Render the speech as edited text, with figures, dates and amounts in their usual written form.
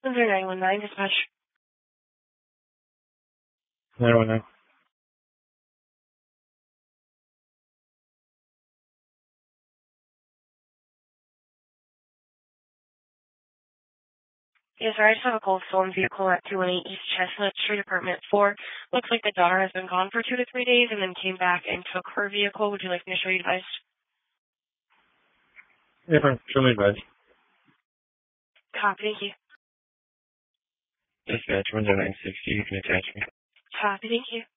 Under 919 dispatch. 919. Yes, sir. I just have a cold stolen vehicle at 218 East Chestnut Street, Apartment 4. Looks like the daughter has been gone for 2 to 3 days and then came back and took her vehicle. Would you like me to show you advice? Yeah, show me advice. Copy, thank you. Dispatch 10960, you can attach me. Copy, thank you.